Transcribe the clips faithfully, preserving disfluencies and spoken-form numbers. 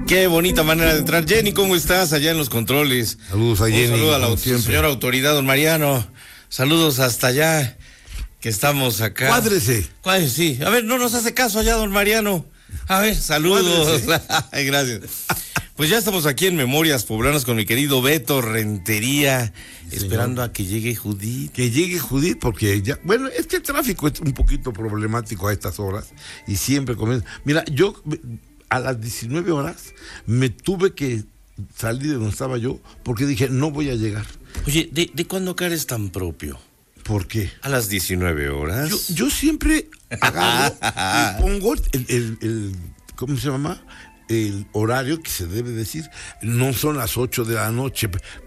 Qué bonita manera de entrar. Jenny, ¿cómo estás allá en los controles? Saludos a Jenny. Un saludo a la como señora siempre. autoridad, don Mariano. Saludos hasta allá, que estamos acá. Cuádrese. Cuádrese, sí. A ver, no nos hace caso allá, don Mariano. A ver, saludos. Ay, gracias. Pues ya estamos aquí en Memorias Poblanas con mi querido Beto Rentería, sí, esperando señor. a que llegue Judith. Que llegue Judith, porque ya, bueno, es que el tráfico es un poquito problemático a estas horas y siempre comienza. Mira, yo a las diecinueve horas me tuve que salir de donde estaba yo porque dije, no voy a llegar. Oye, ¿de, de cuándo acá eres tan propio? ¿Por qué? A las diecinueve horas. Yo, yo siempre agarro y pongo el, el, el, ¿cómo se llama? El horario que se debe decir. No son las ocho de la noche,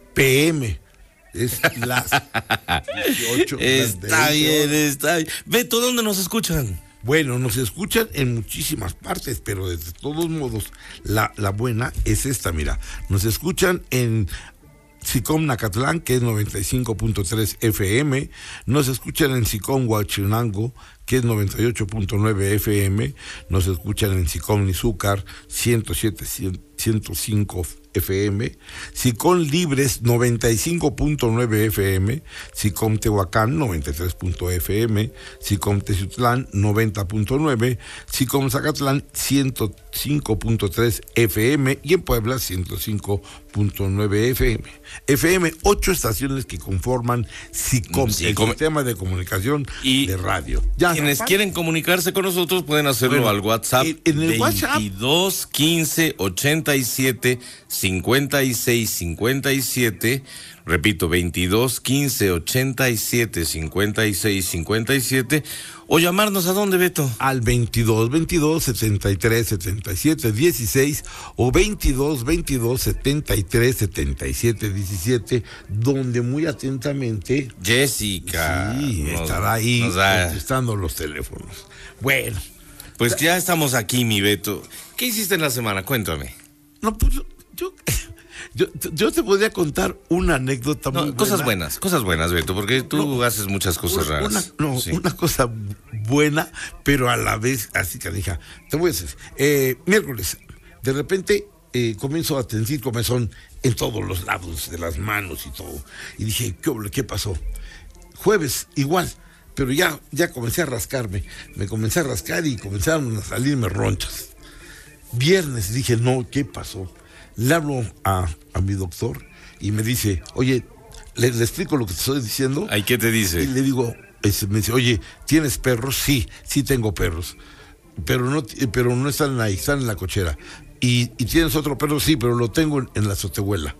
P M. Es las dieciocho. Está bien, está bien. Beto, ¿dónde nos escuchan? Bueno, nos escuchan en muchísimas partes, pero de todos modos, la, la buena es esta, mira. Nos escuchan en SICOM Nacatlán, que es noventa y cinco punto tres F M, nos escuchan en SICOM Huachinango, que es noventa y ocho punto nueve F M, nos escuchan en SICOM Nizúcar, ciento siete, ciento cinco F M, SICOM Libres, noventa y cinco punto nueve F M, SICOM Tehuacán, noventa y tres punto F M, SICOM Teciutlán, noventa punto nueve, SICOM Zacatlán, ciento cinco punto tres F M y en Puebla, ciento cinco punto nueve F M. F M, ocho estaciones que conforman SICOM, sí, el com- sistema de comunicación y de radio. Ya, quienes aparte, quieren comunicarse con nosotros pueden hacerlo bueno, al WhatsApp en, en el veintidós quince ochenta y siete cincuenta y seis cincuenta y siete, repito, veintidós quince ochenta y siete cincuenta y seis cincuenta y siete, o llamarnos a dónde, Beto. Al veintidós veintidós setenta y tres setenta y siete dieciséis o veintidós veintidós setenta y tres setenta y siete diecisiete, donde muy atentamente Jessica sí, nos, estará ahí nos da... contestando los teléfonos. Bueno, pues ya estamos aquí, mi Beto. ¿Qué hiciste en la semana? Cuéntame. no, pues yo, yo, yo te podría contar una anécdota no, muy buena. Cosas buenas, cosas buenas, Beto, porque tú no, haces muchas cosas una, raras. Una, no, sí. una cosa buena, pero a la vez así que dije, te voy a decir, eh, miércoles, de repente eh, comienzo a sentir comezón en todos los lados de las manos y todo. Y dije, ¿qué, qué pasó? Jueves, igual. Pero ya, ya comencé a rascarme, me comencé a rascar y comenzaron a salirme ronchas. Viernes dije, no, ¿qué pasó? Le hablo a, a mi doctor y me dice, oye, le, le explico lo que te estoy diciendo. ¿Ay, qué te dice? Y le digo, ese, me dice, oye, ¿tienes perros? Sí, sí tengo perros, pero no, pero no están ahí, están en la cochera. ¿Y, y tienes otro perro? Sí, pero lo tengo en, en la azotehuela.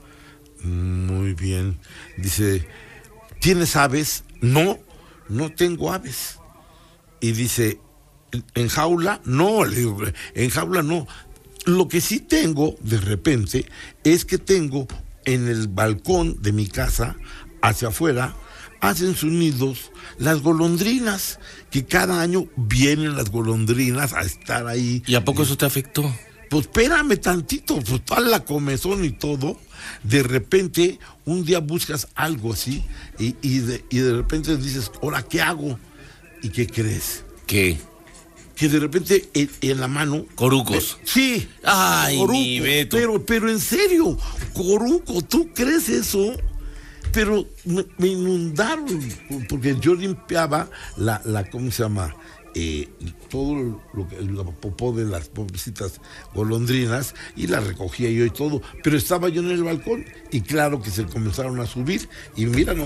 Muy bien. Dice, ¿tienes aves? No, no tengo aves. Y dice, ¿en jaula? No, le digo, en jaula no. Lo que sí tengo, de repente, es que tengo en el balcón de mi casa, hacia afuera, hacen sus nidos las golondrinas, que cada año vienen las golondrinas a estar ahí. ¿Y a poco eso te afectó? Pues espérame tantito, pues toda la comezón y todo, de repente un día buscas algo así y, y, de, y de repente dices, ahora, ¿qué hago? ¿Y qué crees? ¿Qué? Que de repente en, en la mano... Corucos. Eh, sí. Ay, coruco, mi Beto. Pero, pero en serio, coruco, ¿tú crees eso? Pero me, me inundaron, porque yo limpiaba la, la ¿cómo se llama? Eh, todo lo que la popó de las pobrecitas golondrinas y la recogía yo y todo, pero estaba yo en el balcón y claro que se comenzaron a subir y mira, no